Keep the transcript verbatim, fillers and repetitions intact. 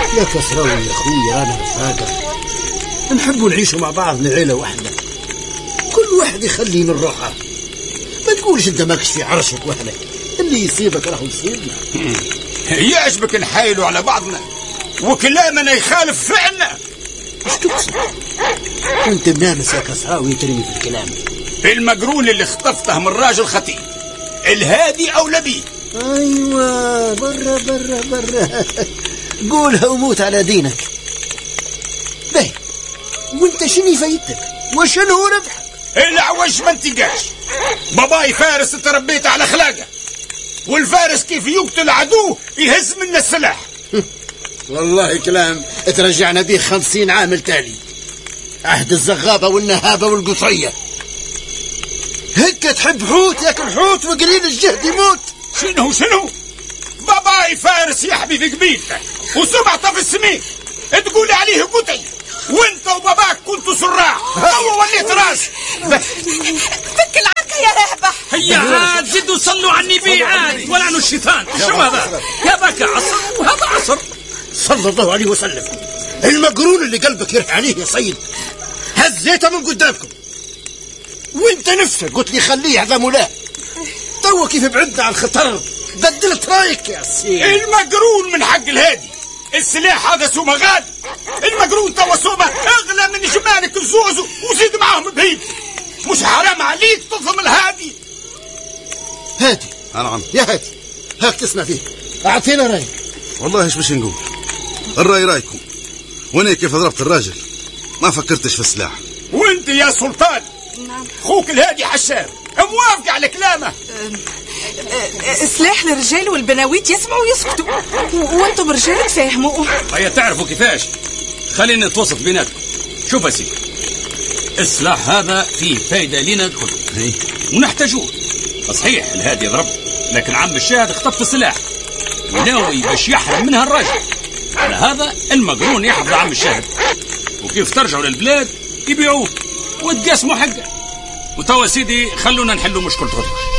يا كسراوي يا اخوي رانا رفاقة، نحبوا نعيشوا مع بعض لعيلة واحدة، كل واحد يخلي من روحه. ما تقولش انت ماكش في عرشك وهلك، اللي يصيبك راهو يصيبنا. يعجبك نحايلوا على بعضنا وكلامنا يخالف فعلنا. ايش تقصد انت بنامس يا كسراوي ترمي في الكلام؟ المجرون اللي خطفته من راجل خطيب الهادي او لبيه. ايوه برا برا برا قولها وموت على دينك. باهي وانت شنو فايدتك وشنو ربحك؟ العوج ما انتقاش. باباي فارس تربيت على اخلاقه، والفارس كيف يقتل عدوه يهز منا السلاح. والله كلام ترجعنا به خمسين عام التالي، عهد الزغابة والنهابة والقطعية. هيك تحب حوت ياكل حوت وقليل الجهد يموت. شنو شنو باباي فارس يحمي في قبيلته وسمعته في السمين، تقول عليه قطعي وانت وباباك كنتوا سراع. هو وليت راس. فك العكا يا رهبة. هيا عاد زدوا صلوا على النبي عاد ولعنوا الشيطان. شو هذا؟ يا باك عصر وهذا عصر. صلى الله عليه وسلم. المقرون اللي قلبك يرح عليه يا سيد هزيته من قدامكم، وانت نفسك قلت لي خليه هذا مولاه. تو كيف بعدنا عن الخطر بدلت رايك يا سيد. المقرون من حق الهادي، السلاح هذا سومه غالي. المقرون توا سومه اغلى من جمالك الزوز وزيد معاهم بهيد. مش حرام عليك تظلم الهادي؟ هادي نعم يا هادي، هاك تسمع فيه، اعطينا رايك. والله ايش باش نقول، الراي رايكم، وانا كيف ضربت الراجل ما فكرتش في السلاح. وانت يا سلطان خوك الهادي حشام موافق على كلامه. سلاح للرجال والبناويت يسمعوا ويسكتوا، وانتم رجال تفهموا. هيا تعرفوا كيفاش، خلينا نتوسط بيناتكم. شوف يا سيدي، السلاح هذا فيه فايدة لنا الكل ونحتاجوه. صحيح الهادي ضرب، لكن عم الشاهد اختطف السلاح وناوي باش يحرم منها الرجل. على هذا المقرون يحفظ عم الشاهد، وكيف ترجعوا للبلاد يبيعوه وتقاسموا حقه. وتوا سيدي خلونا نحلوا مشكلة غدوة.